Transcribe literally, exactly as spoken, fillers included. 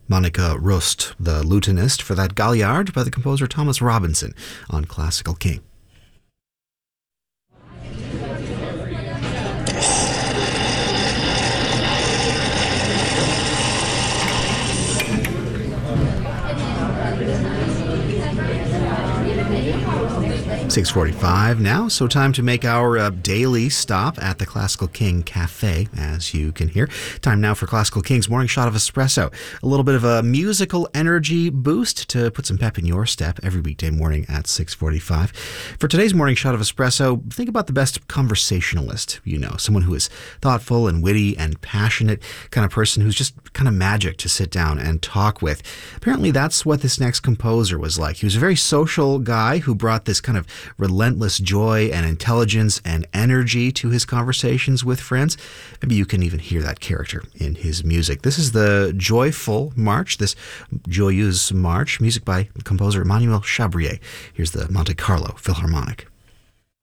Monica Rust, the lutenist, for that Galliard by the composer Thomas Robinson on Classical King. six forty-five now, so time to make our uh, daily stop at the Classical King Cafe, as you can hear. Time now for Classical King's Morning Shot of Espresso. A little bit of a musical energy boost to put some pep in your step every weekday morning at six forty-five. For today's Morning Shot of Espresso, think about the best conversationalist you know, someone who is thoughtful and witty and passionate, kind of person who's just kind of magic to sit down and talk with. Apparently that's what this next composer was like. He was a very social guy who brought this kind of relentless joy and intelligence and energy to his conversations with friends. Maybe you can even hear that character in his music. This is the Joyful March, this Joyeuse March, music by composer Emmanuel Chabrier. Here's the Monte Carlo Philharmonic.